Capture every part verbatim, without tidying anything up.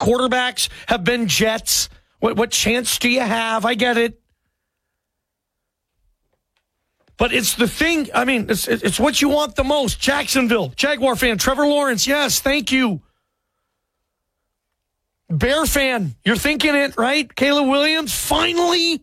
quarterbacks have been Jets. What, what chance do you have? I get it. But it's the thing, I mean, it's, it's what you want the most. Jacksonville, Jaguar fan, Trevor Lawrence, yes, thank you. Bear fan, you're thinking it, right? Caleb Williams, finally.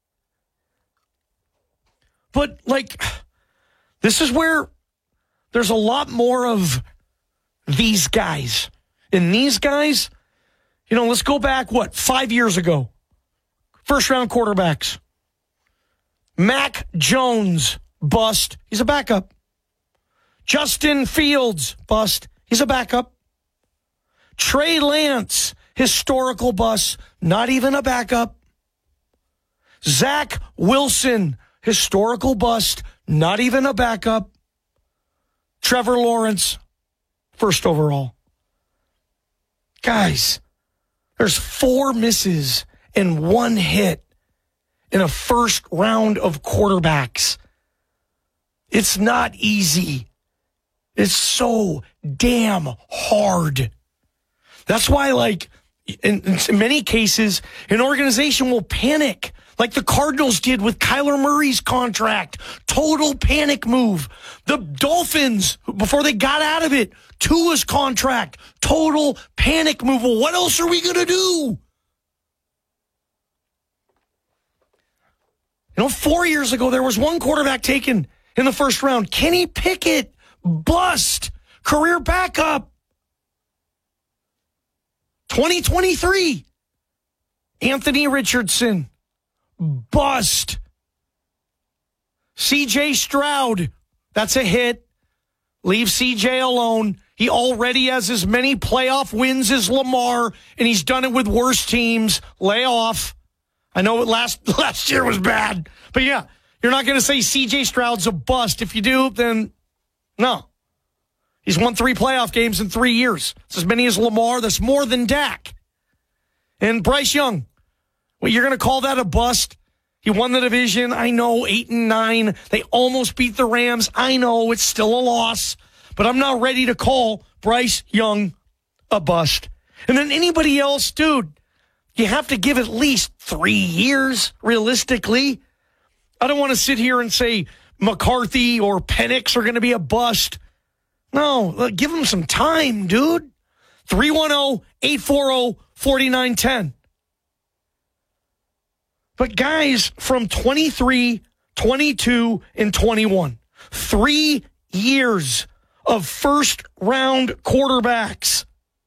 But, like, this is where there's a lot more of these guys. And these guys, you know, let's go back, what, five years ago. First-round quarterbacks. Mac Jones, bust. He's a backup. Justin Fields, bust. He's a backup. Trey Lance, historical bust. Not even a backup. Zach Wilson, historical bust. Not even a backup. Trevor Lawrence, first overall. Guys, there's four misses and one hit in a first round of quarterbacks. It's not easy. It's so damn hard. That's why, like, in, in many cases, an organization will panic, like the Cardinals did with Kyler Murray's contract. Total panic move. The Dolphins, before they got out of it, Tua's contract. Total panic move. Well, what else are we going to do? You know, four years ago, there was one quarterback taken in the first round. Kenny Pickett, bust. Career backup. twenty twenty-three, Anthony Richardson, bust. C J Stroud, that's a hit. Leave C J alone. He already has as many playoff wins as Lamar, and he's done it with worse teams. Lay off. I know it last last year was bad, but yeah, you're not going to say C J Stroud's a bust. If you do, then no. He's won three playoff games in three years. It's as many as Lamar. That's more than Dak. And Bryce Young, well, you're going to call that a bust? He won the division. I know, eight and nine. They almost beat the Rams. I know it's still a loss, but I'm not ready to call Bryce Young a bust. And then anybody else, dude, you have to give at least three years, realistically. I don't want to sit here and say McCarthy or Penix are going to be a bust. No, give them some time, dude. three one zero, eight four zero, four nine one zero. But guys from twenty-three, twenty-two, and twenty-one, three years of first-round quarterbacks.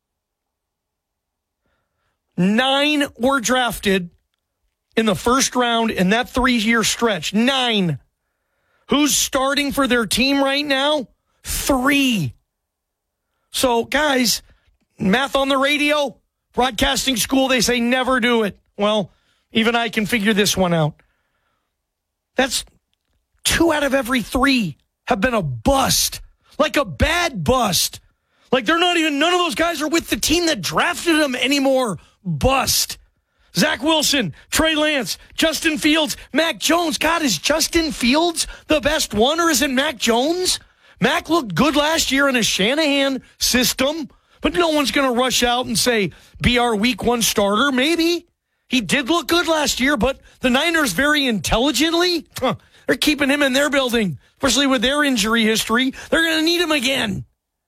Nine were drafted in the first round in that three-year stretch. Nine. Who's starting for their team right now? Three. So, guys, math on the radio, broadcasting school, they say never do it. Well, even I can figure this one out. That's two out of every three have been a bust. Like a bad bust. Like they're not even, none of those guys are with the team that drafted them anymore. Bust. Zach Wilson, Trey Lance, Justin Fields, Mac Jones. God, is Justin Fields the best one, or is it Mac Jones? Mac looked good last year in a Shanahan system, but no one's going to rush out and say, be our week one starter. Maybe. He did look good last year, but the Niners very intelligently, huh, they're keeping him in their building, especially with their injury history. They're going to need him again.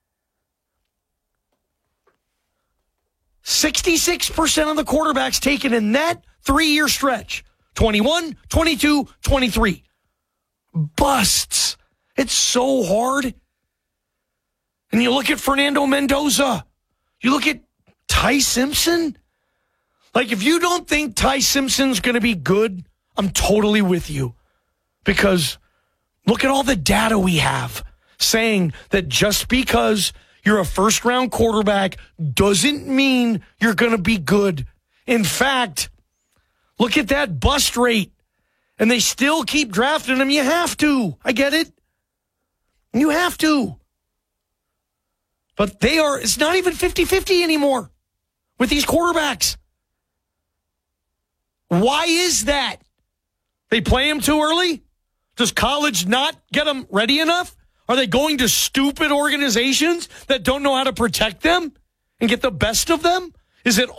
sixty-six percent of the quarterbacks taken in that three-year stretch, twenty-one, twenty-two, twenty-three. Busts. It's so hard. And you look at Fernando Mendoza. You look at Ty Simpson. Like, if you don't think Ty Simpson's going to be good, I'm totally with you. Because look at all the data we have saying that just because you're a first-round quarterback doesn't mean you're going to be good. In fact, look at that bust rate. And they still keep drafting them. You have to. I get it. You have to. But they are, it's not even fifty-fifty anymore with these quarterbacks. Why is that? They play them too early? Does college not get them ready enough? Are they going to stupid organizations that don't know how to protect them and get the best of them? Is it